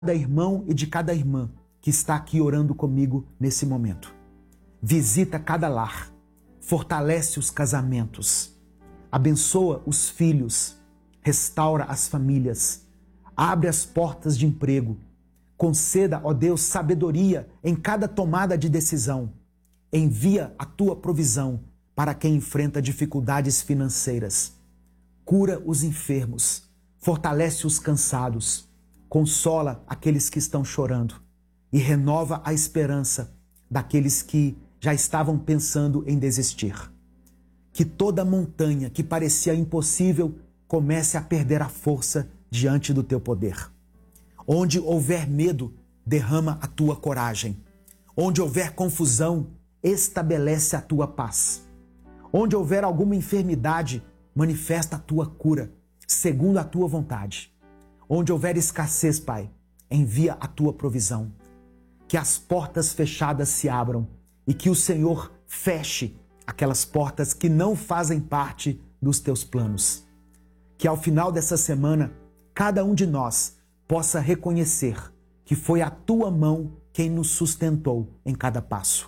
cada irmão e de cada irmã que está aqui orando comigo nesse momento. Visita cada lar, fortalece os casamentos, abençoa os filhos, restaura as famílias, abre as portas de emprego, conceda, ó Deus, sabedoria em cada tomada de decisão, envia a tua provisão para quem enfrenta dificuldades financeiras, cura os enfermos, fortalece os cansados, consola aqueles que estão chorando e renova a esperança daqueles que já estavam pensando em desistir. Que toda montanha que parecia impossível comece a perder a força diante do teu poder. Onde houver medo, derrama a tua coragem. Onde houver confusão, estabelece a tua paz. Onde houver alguma enfermidade, manifesta a tua cura, segundo a tua vontade. Onde houver escassez, Pai, envia a tua provisão. Que as portas fechadas se abram e que o Senhor feche aquelas portas que não fazem parte dos teus planos. Que ao final dessa semana, cada um de nós possa reconhecer que foi a tua mão quem nos sustentou em cada passo.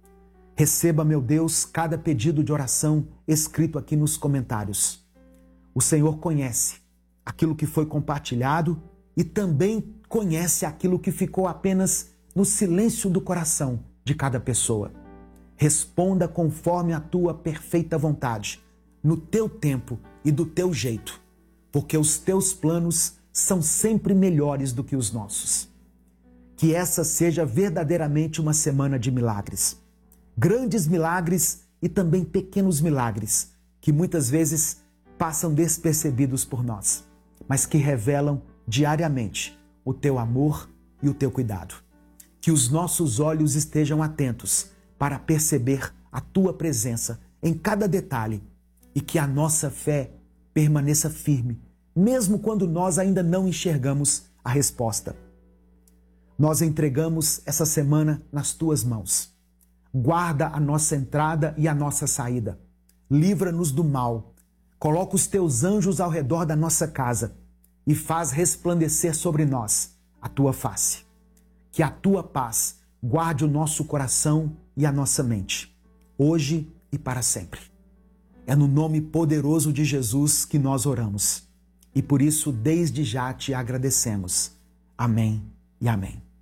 Receba, meu Deus, cada pedido de oração escrito aqui nos comentários. O Senhor conhece aquilo que foi compartilhado e também conhece aquilo que ficou apenas no silêncio do coração de cada pessoa. Responda conforme a tua perfeita vontade, no teu tempo e do teu jeito, porque os teus planos são sempre melhores do que os nossos. Que essa seja verdadeiramente uma semana de milagres. Grandes milagres e também pequenos milagres, que muitas vezes passam despercebidos por nós, mas que revelam diariamente o teu amor e o teu cuidado. Que os nossos olhos estejam atentos para perceber a tua presença em cada detalhe e que a nossa fé permaneça firme, mesmo quando nós ainda não enxergamos a resposta. Nós entregamos essa semana nas tuas mãos. Guarda a nossa entrada e a nossa saída. Livra-nos do mal. Coloca os teus anjos ao redor da nossa casa e faz resplandecer sobre nós a tua face. Que a tua paz guarde o nosso coração e a nossa mente, hoje e para sempre. É no nome poderoso de Jesus que nós oramos. E por isso, desde já te agradecemos. Amém e amém.